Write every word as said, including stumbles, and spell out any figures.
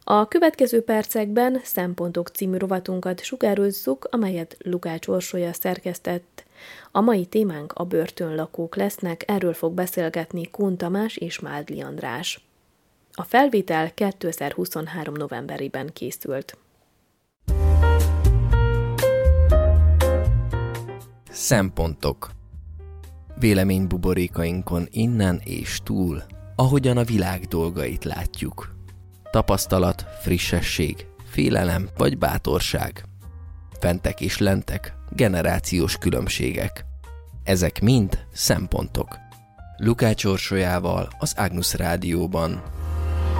A következő percekben Szempontok című rovatunkat sugározzuk, amelyet Lukács Orsolya szerkesztett. A mai témánk a börtönlakók lesznek, erről fog beszélgetni Kun Tamás és Mádli András. A felvétel kétezer-huszonhárom novemberében készült. Szempontok. Véleménybuborékainkon innen és túl, ahogyan a világ dolgait látjuk. Tapasztalat, frissesség, félelem vagy bátorság. Fentek és lentek, generációs különbségek. Ezek mind szempontok. Lukács Orsolyával az Agnus Rádióban.